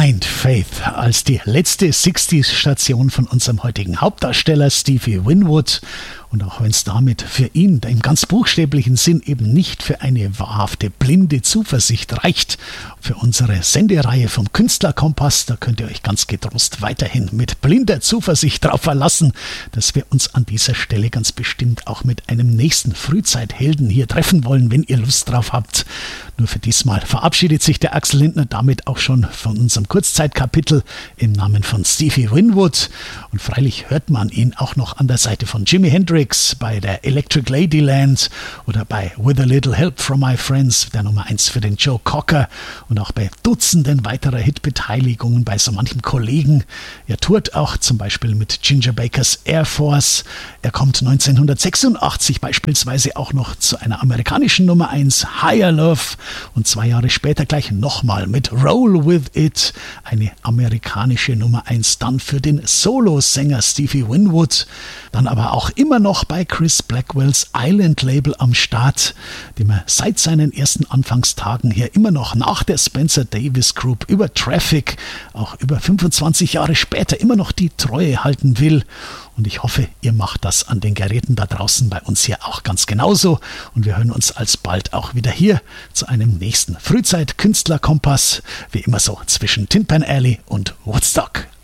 Blind Faith als die letzte 60s-Station von unserem heutigen Hauptdarsteller Stevie Winwood. Und auch wenn es damit für ihn im ganz buchstäblichen Sinn eben nicht für eine wahrhafte blinde Zuversicht reicht, für unsere Sendereihe vom Künstlerkompass, da könnt ihr euch ganz getrost weiterhin mit blinder Zuversicht darauf verlassen, dass wir uns an dieser Stelle ganz bestimmt auch mit einem nächsten Frühzeithelden hier treffen wollen, wenn ihr Lust drauf habt. Nur für diesmal verabschiedet sich der Axel Lindner damit auch schon von unserem Kurzzeitkapitel im Namen von Stevie Winwood. Und freilich hört man ihn auch noch an der Seite von Jimi Hendrix bei der Electric Ladyland oder bei With a Little Help from My Friends, der Nummer 1 für den Joe Cocker, und auch bei Dutzenden weiterer Hitbeteiligungen bei so manchem Kollegen. Er tourt auch zum Beispiel mit Ginger Bakers Air Force. Er kommt 1986 beispielsweise auch noch zu einer amerikanischen Nummer 1, Higher Love, und 2 Jahre später gleich nochmal mit Roll With It, eine amerikanische Nummer 1 dann für den Solosänger Stevie Winwood. Dann aber auch immer noch bei Chris Blackwells Island Label am Start, dem er seit seinen ersten Anfangstagen hier immer noch nach der Spencer Davis Group über Traffic, auch über 25 Jahre später, immer noch die Treue halten will. Und ich hoffe, ihr macht das an den Geräten da draußen bei uns hier auch ganz genauso. Und wir hören uns alsbald auch wieder hier zu einem nächsten Frühzeit-Künstlerkompass, wie immer so zwischen Tin Pan Alley und Woodstock.